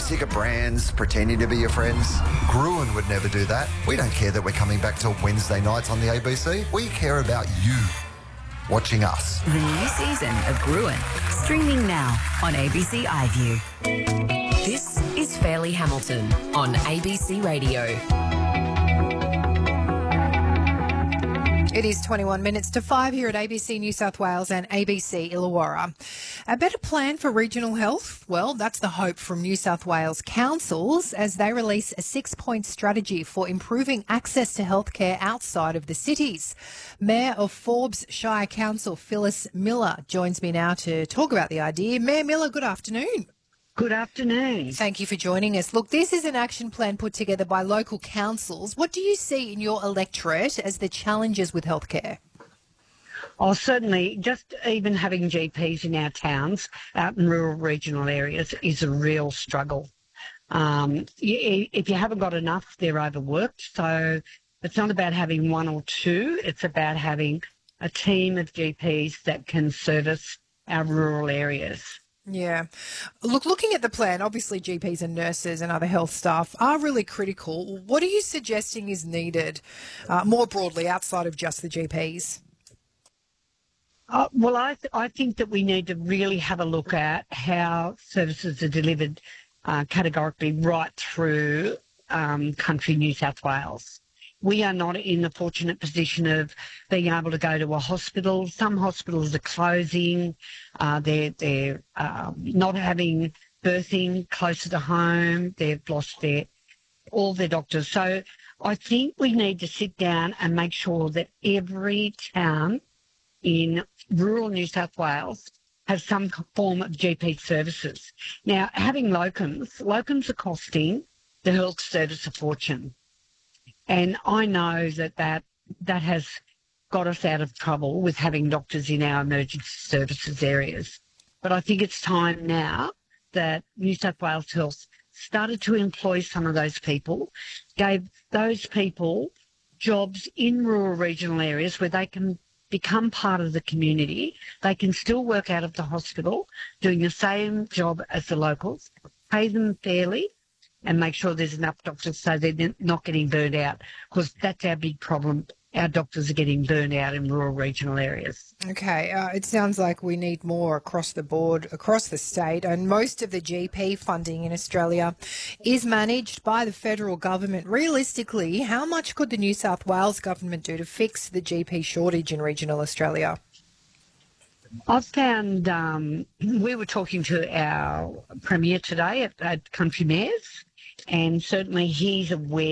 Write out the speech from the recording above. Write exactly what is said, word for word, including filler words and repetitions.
sick of brands pretending to be your friends? Gruen would never do that. We don't care that we're coming back to Wednesday nights on the A B C. We care about you watching us. The new season of Gruen, streaming now on A B C iView. This is Fairleigh Hamilton on A B C Radio. It is twenty-one minutes to five here at A B C New South Wales and A B C Illawarra. A better plan for regional health? Well, that's the hope from New South Wales councils as they release a six-point strategy for improving access to healthcare outside of the cities. Mayor of Forbes Shire Council, Phyllis Miller, joins me now to talk about the idea. Mayor Miller, good afternoon. Good afternoon. Thank you for joining us. Look, this is an action plan put together by local councils. What do you see in your electorate as the challenges with healthcare? Oh, certainly, just even having G Ps in our towns, out in rural regional areas, is a real struggle. Um, if you haven't got enough, they're overworked. So it's not about having one or two. It's about having a team of G Ps that can service our rural areas. Yeah. Look, looking at the plan, obviously G Ps and nurses and other health staff are really critical. What are you suggesting is needed uh, more broadly outside of just the G Ps? Uh, well, I, th- I think that we need to really have a look at how services are delivered uh, categorically right through um, country New South Wales. We are not in the fortunate position of being able to go to a hospital. Some hospitals are closing. Uh, they're they're um, not having birthing closer to home. They've lost their all their doctors. So I think we need to sit down and make sure that every town in rural New South Wales has some form of G P services. Now, having locums, locums are costing the health service a fortune. And I know that, that that has got us out of trouble with having doctors in our emergency services areas. But I think it's time now that New South Wales Health started to employ some of those people, gave those people jobs in rural regional areas where they can become part of the community. They can still work out of the hospital, doing the same job as the locals, pay them fairly, and make sure there's enough doctors so they're not getting burned out, because that's our big problem. Our doctors are getting burned out in rural regional areas. Okay, uh, it sounds like we need more across the board, across the state, and most of the G P funding in Australia is managed by the federal government. Realistically, how much could the New South Wales government do to fix the G P shortage in regional Australia? I've found, um, we were talking to our Premier today at, at Country Mayors, and certainly he's aware